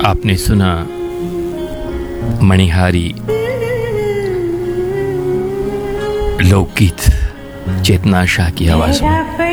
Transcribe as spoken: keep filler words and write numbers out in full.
आपने सुना मणिहारी लोकगीत चेतना शाह की आवाज में।